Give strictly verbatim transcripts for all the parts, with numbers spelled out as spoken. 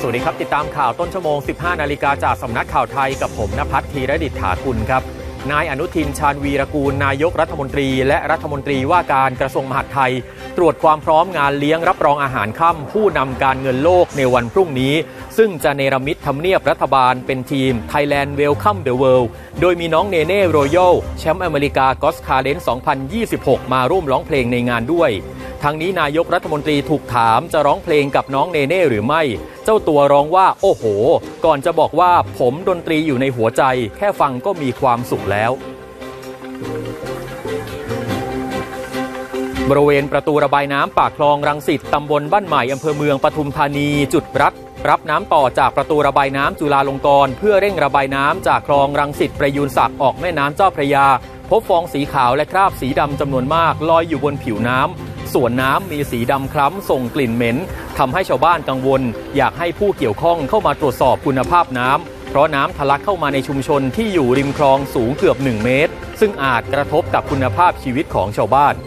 สวัสดีครับติดตามข่าวต้นชั่วโมง สิบห้านาฬิกาจากสำนักข่าวไทยกับผมณภัทร ธีรดิษฐากุลครับนายอนุทินชาญวีรกูลนายกรัฐมนตรีและรัฐมนตรีว่าการกระทรวงมหาดไทยตรวจความพร้อมงานเลี้ยงรับรองอาหารค่ำผู้นำการเงินโลกในวันพรุ่งนี้ซึ่งจะเนรมิตทำเนียบรัฐบาลเป็นทีม Thailand Welcome the World โดยมีน้องเนเน่โรยัลแชมป์อเมริกากอสคาเลนสองพันยี่สิบหกมาร่วมร้องเพลงในงานด้วยทั้งนี้นายกรัฐมนตรีถูกถามจะร้องเพลงกับน้องเนเน่หรือไม่เจ้าตัวร้องว่าโอ้โหก่อนจะบอกว่าผมดนตรีอยู่ในหัวใจแค่ฟังก็มีความสุขแล้วบริเวณประตูระบายน้ำปากคลองรังสิตตำบลบ้านใหม่อำเภอเมืองปทุมธานีจุดรับรับน้ำต่อจากประตูระบายน้ำจุฬาลงกรณ์เพื่อเร่งระบายน้ำจากคลองรังสิตประยูรศักดิ์ออกแม่น้ำเจ้าพระยาพบฟองสีขาวและคราบสีดำจำนวนมากลอยอยู่บนผิวน้ำส่วนน้ำมีสีดำคล้ำส่งกลิ่นเหม็นทำให้ชาวบ้านกังวลอยากให้ผู้เกี่ยวข้องเข้ามาตรวจสอบคุณภาพน้ำเพราะน้ำทะลักเข้ามาในชุมชนที่อยู่ริมคลองสูงเกือบหนึ่งเมตรซึ่งอาจกระทบกับคุณภาพชีวิตของชาวบ้าน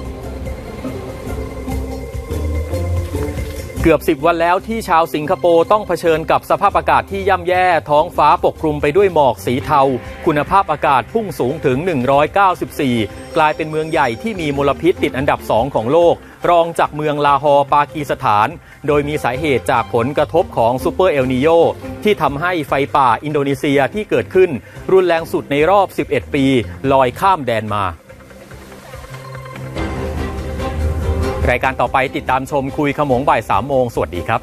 เกือบสิบวันแล้วที่ชาวสิงคโปร์ต้องเผชิญกับสภาพอากาศที่ย่ำแย่ท้องฟ้าปกคลุมไปด้วยหมอกสีเทาคุณภาพอากาศพุ่งสูงถึงหนึ่งร้อยเก้าสิบสี่กลายเป็นเมืองใหญ่ที่มีมลพิษติดอันดับสองของโลกรองจากเมืองลาฮอร์ปากีสถานโดยมีสาเหตุจากผลกระทบของซูเปอร์เอลนีโยที่ทำให้ไฟป่าอินโดนีเซียที่เกิดขึ้นรุนแรงสุดในรอบสิบเอ็ดปีลอยข้ามแดนมารายการต่อไปติดตามชมคุยขโมงบ่ายสามโมงสวัสดีครับ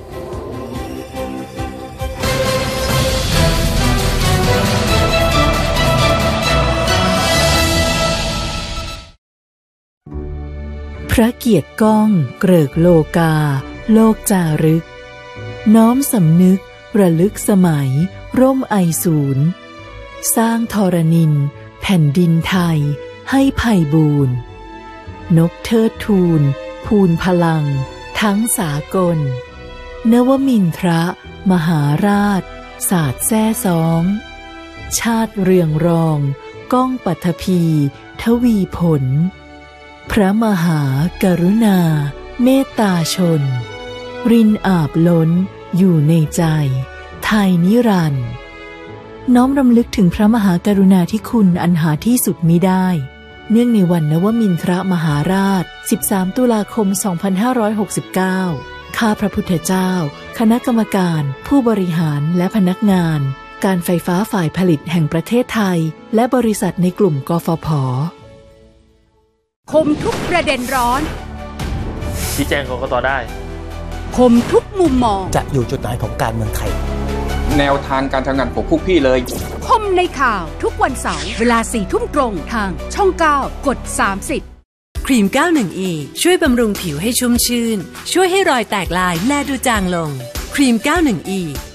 พระเกียรติก้องเกริกโลกาโลกจารึกน้อมสำนึกระลึกสมัยร่มไอศูนย์สร้างธรณินแผ่นดินไทยให้ไพบูรณ์นกเทิดทูลภูนพลังทั้งสากลนวมินทรมหาราชศาสตร์แซ่ซ้องชาติเรืองรองก้องปัทภีทวีผลพระมหากรุณาเมตตาชนรินอาบล้นอยู่ในใจไทยนิรันดร์น้อมรำลึกถึงพระมหากรุณาธิคุณอันหาที่สุดมิได้เนื่องในวันนวมินทรมหาราชสิบสามตุลาคมสองพันห้าร้อยหกสิบเก้าข้าพระพุทธเจ้าคณะกรรมการผู้บริหารและพนักงานการไฟฟ้าฝ่ายผลิตแห่งประเทศไทยและบริษัทในกลุ่มกฟผ. คมทุกประเด็นร้อนชี้แจงกกต.ได้คมทุกมุมมองจะอยู่จุดไหนของการเมืองไทยแนวทางการทำงานของพวกพี่เลยคมในข่าวทุกวันเสาร์เวลาสี่ทุ่มตรงทางช่องเก้ากดสามสิบครีม เก้าสิบเอ็ด อี ช่วยบำรุงผิวให้ชุ่มชื่นช่วยให้รอยแตกลายแลดูจางลงครีม เก้าสิบเอ็ด อี